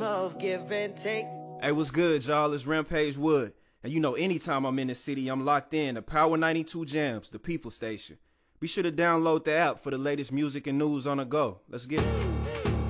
game of give and take. Hey, what's good, y'all? It's Rampage Wood. And you know, anytime I'm in the city, I'm locked in to Power 92 Jams, the People Station. Be sure to download the app for the latest music and news on the go. Let's get it.